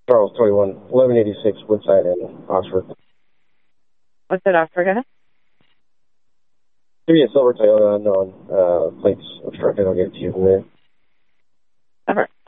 Charles 21, 1186 Woodside in Oxford. What's it, Oxford? Give me a silver Toyota unknown. Plates obstructed. I'll get it to you from there. Over.